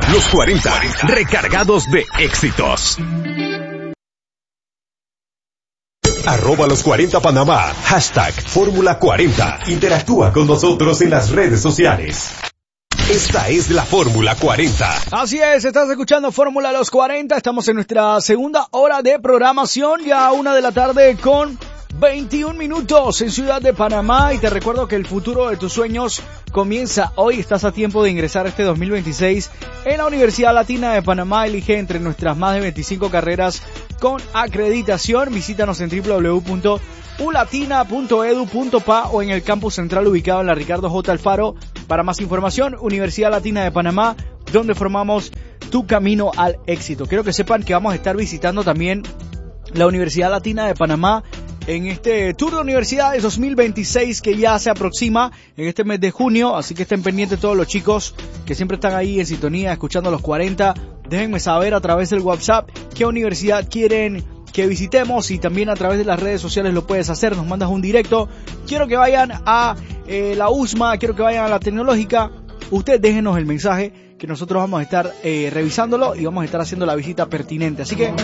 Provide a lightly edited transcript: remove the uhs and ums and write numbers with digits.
Los 40, recargados de éxitos. @los 40 Panamá, hashtag Fórmula 40. Interactúa con nosotros en las redes sociales. Esta es la Fórmula 40. Así es, estás escuchando Fórmula Los 40. Estamos en nuestra segunda hora de programación, ya 1 de la tarde con 21 minutos en Ciudad de Panamá. Y te recuerdo que el futuro de tus sueños comienza hoy. Estás a tiempo de ingresar este 2026 en la Universidad Latina de Panamá. Elige entre nuestras más de 25 carreras con acreditación. Visítanos en www.ulatina.edu.pa o en el campus central ubicado en la Ricardo J. Alfaro. Para más información, Universidad Latina de Panamá, donde formamos tu camino al éxito. Quiero que sepan que vamos a estar visitando también la Universidad Latina de Panamá en este Tour de Universidades 2026 que ya se aproxima en este mes de junio, así que estén pendientes todos los chicos que siempre están ahí en sintonía escuchando los 40. Déjenme saber a través del WhatsApp qué universidad quieren que visitemos, y también a través de las redes sociales lo puedes hacer, nos mandas un directo. Quiero que vayan a la USMA, quiero que vayan a la Tecnológica. Ustedes déjenos el mensaje que nosotros vamos a estar revisándolo y vamos a estar haciendo la visita pertinente, así que